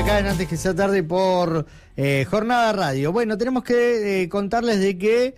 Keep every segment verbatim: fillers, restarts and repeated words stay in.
acá en Antes que sea tarde por eh, Jornada Radio. Bueno, tenemos que eh, contarles de que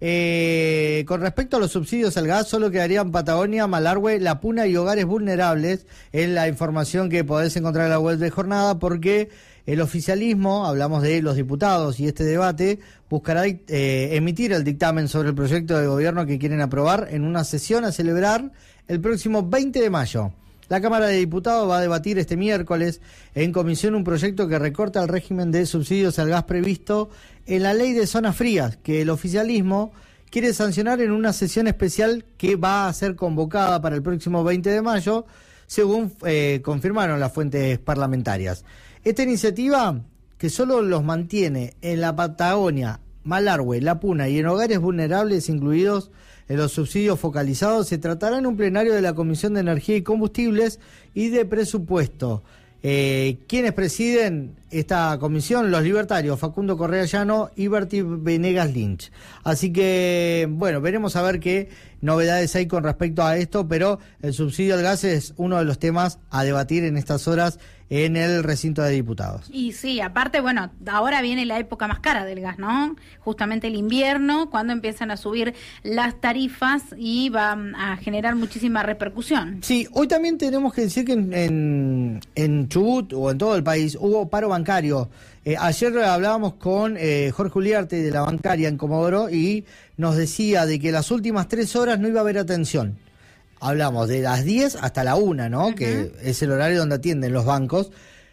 eh, con respecto a los subsidios al gas solo quedarían Patagonia, Malargüe, La Puna y hogares vulnerables. Es la información que podés encontrar en la web de Jornada, porque el oficialismo, hablamos de los diputados y este debate, buscará eh, emitir el dictamen sobre el proyecto de gobierno que quieren aprobar en una sesión a celebrar el próximo veinte de mayo. La Cámara de Diputados va a debatir este miércoles en comisión un proyecto que recorta el régimen de subsidios al gas previsto en la ley de zonas frías, que el oficialismo quiere sancionar en una sesión especial que va a ser convocada para el próximo veinte de mayo, según eh, confirmaron las fuentes parlamentarias. Esta iniciativa, que solo los mantiene en la Patagonia, Malargüe, La Puna y en hogares vulnerables incluidos en los subsidios focalizados, se tratará en un plenario de la Comisión de Energía y Combustibles y de Presupuesto. Eh, ¿Quiénes presiden esta comisión? Los libertarios, Facundo Correa Llano y Berti Venegas Lynch. Así que, bueno, veremos a ver qué novedades hay con respecto a esto, pero el subsidio al gas es uno de los temas a debatir en estas horas en el recinto de diputados. Y sí, aparte, bueno, ahora viene la época más cara del gas, ¿no? Justamente el invierno, cuando empiezan a subir las tarifas y va a generar muchísima repercusión. Sí, hoy también tenemos que decir que en, en, en Chubut o en todo el país hubo paro bancario. Eh, ayer hablábamos con eh, Jorge Uliarte de la bancaria en Comodoro y nos decía de que las últimas tres horas no iba a haber atención. Hablamos de las diez hasta la una, ¿no? Uh-huh. Que es el horario donde atienden los bancos.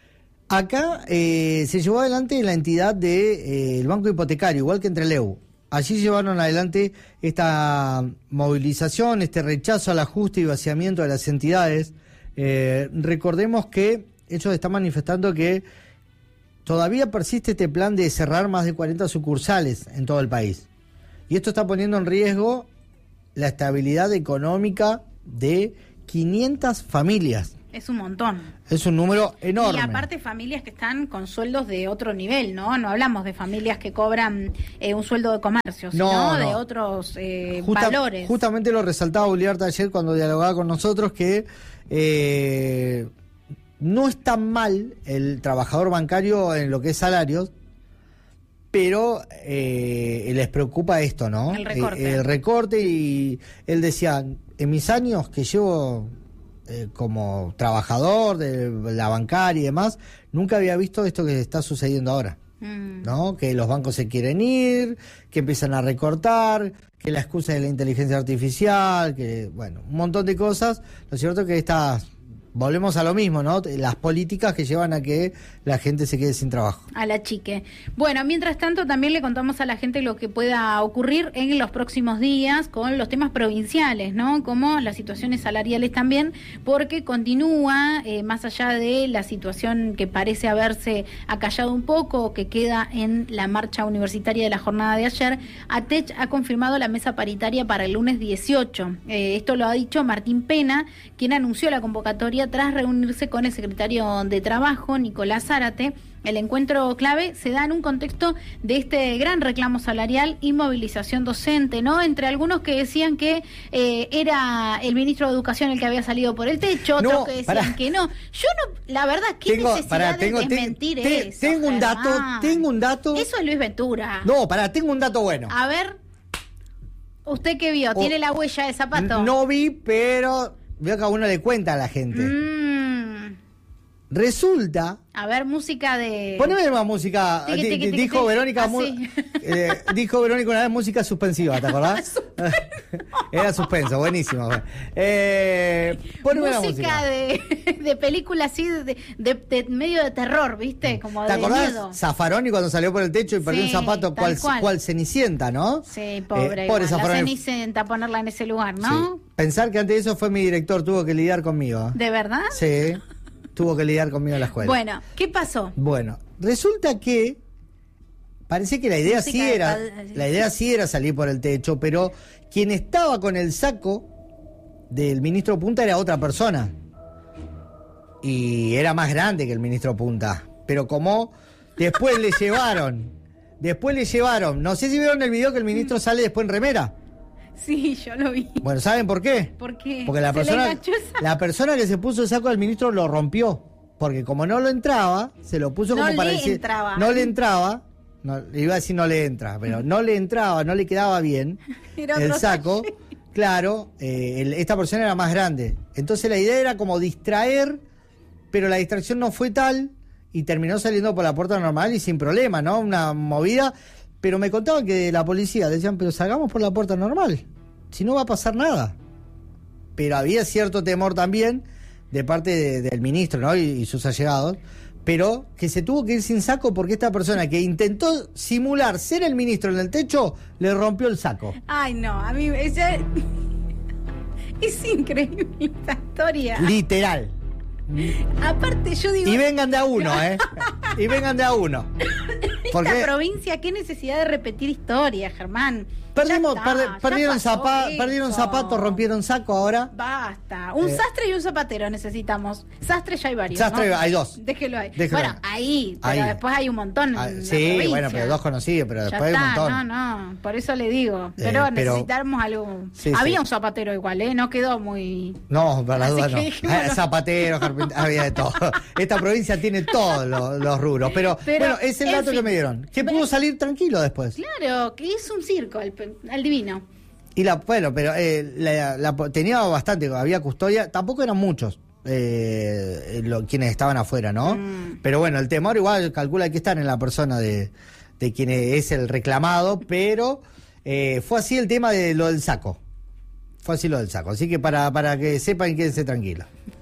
Acá eh, se llevó adelante la entidad del de, eh, Banco Hipotecario, igual que en Trelew. Allí llevaron adelante esta movilización, este rechazo al ajuste y vaciamiento de las entidades. Eh, recordemos que ellos están manifestando que todavía persiste este plan de cerrar más de cuarenta sucursales en todo el país. Y esto está poniendo en riesgo la estabilidad económica de quinientas familias. Es un montón. Es un número enorme. Y aparte familias que están con sueldos de otro nivel, ¿no? No hablamos de familias que cobran eh, un sueldo de comercio, sino no, no. de otros eh, Justa, valores. Justamente lo resaltaba Uliarte ayer cuando dialogaba con nosotros, que eh, no es tan mal el trabajador bancario en lo que es salarios, pero eh, les preocupa esto, ¿no? El recorte. Eh, el recorte, y él decía, en mis años que llevo eh, como trabajador de la bancaria y demás, nunca había visto esto que está sucediendo ahora, mm. ¿no? Que los bancos se quieren ir, que empiezan a recortar, que la excusa de la inteligencia artificial, que, bueno, un montón de cosas. Lo cierto es que estas... Volvemos a lo mismo, ¿no? Las políticas que llevan a que la gente se quede sin trabajo. A la chique. Bueno, mientras tanto también le contamos a la gente lo que pueda ocurrir en los próximos días con los temas provinciales, ¿no? Como las situaciones salariales también, porque continúa, eh, más allá de la situación que parece haberse acallado un poco, que queda en la marcha universitaria de la jornada de ayer, ATECH ha confirmado la mesa paritaria para el lunes dieciocho. Eh, esto lo ha dicho Martín Pena, quien anunció la convocatoria tras reunirse con el secretario de Trabajo, Nicolás Zárate. El encuentro clave se da en un contexto de este gran reclamo salarial y movilización docente, ¿no? Entre algunos que decían que eh, era el ministro de Educación el que había salido por el techo, otros no, que decían pará. que no. Yo no, la verdad, ¿qué tengo, necesidad pará, tengo, de desmentir te, eso? Tengo un dato, tengo un dato. Eso es Luis Ventura. No, pará, tengo un dato bueno. A ver, ¿usted qué vio? ¿Tiene oh, la huella de zapato? No vi, pero veo que a uno le cuenta a la gente. Mm. Resulta... A ver, música de... Poneme más música. Tiqui, tiqui, tiqui, dijo tiqui. Verónica... Ah, mu... sí. eh, dijo Verónica una vez música suspensiva, ¿te acordás? Era suspenso, buenísimo. Eh, poneme música, música. De, de película así, de, de, de medio de terror, ¿viste? Como ¿Te de acordás? Miedo. Zaffaroni cuando salió por el techo y perdió sí, un zapato cual, cual. cual Cenicienta, ¿no? Sí, pobre. Eh, pobre la Cenicienta, ponerla en ese lugar, ¿no? Sí. Pensar que antes de eso fue mi director, tuvo que lidiar conmigo. ¿De verdad? Sí. Tuvo que lidiar conmigo en la escuela. Bueno, ¿qué pasó? Bueno, resulta que parece que la idea Música sí era, de... la idea sí era salir por el techo, pero quien estaba con el saco del ministro Punta era otra persona. Y era más grande que el ministro Punta. Pero como después le llevaron, después le llevaron, no sé si vieron el video que el ministro sale después en remera. Sí, yo lo vi. Bueno, ¿saben por qué? ¿Por qué? Porque la persona, la persona que se puso el saco del ministro lo rompió. porque como no lo entraba, se lo puso no como para le decir... entraba. No le entraba. No, iba a decir no le entra, pero no le entraba, no le quedaba bien Era el otro saco. talle. Claro, eh, el- esta porción era más grande. Entonces la idea era como distraer, pero la distracción no fue tal y terminó saliendo por la puerta normal y sin problema, ¿no? Una movida. Pero me contaban que de la policía decían, pero salgamos por la puerta normal, si no va a pasar nada. Pero había cierto temor también de parte de- del ministro, ¿no? Y, y sus allegados, pero que se tuvo que ir sin saco porque esta persona que intentó simular ser el ministro en el techo le rompió el saco. Ay, no, a mí ella... es increíble esta historia. Literal. Aparte, yo digo... Y vengan de a uno, ¿eh? Y vengan de a uno. Porque Esta provincia, qué necesidad de repetir historias, Germán. perdimos, Ya está, perde- ya perdieron, pasó zapa- eso. perdieron zapatos, rompieron saco ahora. Basta. Un Eh, sastre y un zapatero necesitamos. Sastre ya hay varios. Sastre ¿no? hay dos. Déjelo ahí. Déjelo Bueno, ahí. ahí, pero Ahí. después hay un montón. Ah, en la sí, provincia. bueno, pero dos conocidos, pero Ya después está, hay un montón. no, no, por eso le digo. Eh, Pero pero- necesitamos algo. Sí, Había sí. un zapatero igual, ¿eh? No quedó muy. No, para la Así duda que no. dijimos, Ah, no. Zapateros, carpinteros, había de todo. Esta provincia tiene todos los, los rubros. Pero, Pero, bueno, es el en dato fin. que me dieron. Que pudo salir tranquilo después. Claro, que es un circo al, pe- al divino. Y la, bueno, pero eh, la, la- tenía bastante, había custodia, tampoco eran muchos eh, lo- quienes estaban afuera, ¿no? Mm. Pero bueno, el temor igual calcula que están en la persona de, de quien es el reclamado, pero eh, fue así el tema de lo del saco. Fue así lo del saco. Así que para, para que sepan, quédense tranquilos.